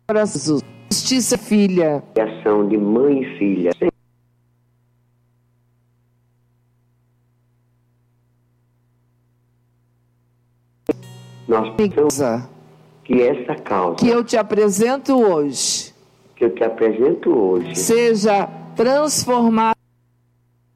Jesus, justiça filha, ação de mãe e filha. Nós pensamos que essa causa que eu te apresento hoje seja seja transformada